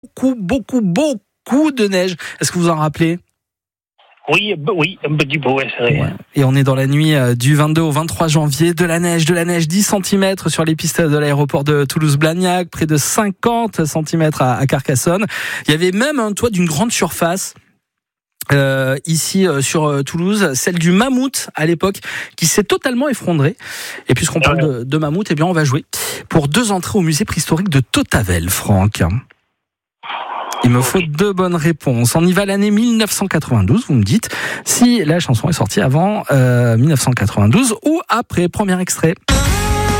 beaucoup de neige. Est-ce que vous en rappelez ? Oui, un petit peu, ouais, c'est vrai. Ouais. Et on est dans la nuit du 22 au 23 janvier, de la neige, 10 cm sur les pistes de l'aéroport de Toulouse-Blagnac, près de 50 cm à Carcassonne. Il y avait même un toit d'une grande surface. Ici sur Toulouse, celle du Mammouth à l'époque, qui s'est totalement effondrée. Et puisqu'on parle de Mammouth, eh bien on va jouer pour 2 entrées au musée préhistorique de Tautavel, Franck. Il me faut 2 bonnes réponses. On y va l'année 1992, vous me dites si la chanson est sortie avant 1992 ou après. Premier extrait.